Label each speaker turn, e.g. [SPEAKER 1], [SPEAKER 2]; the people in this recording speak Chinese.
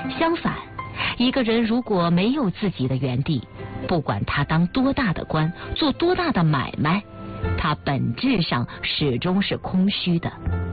[SPEAKER 1] 相反，一个人如果没有自己的园地，不管他当多大的官，做多大的买卖，他本质上始终是空虚的。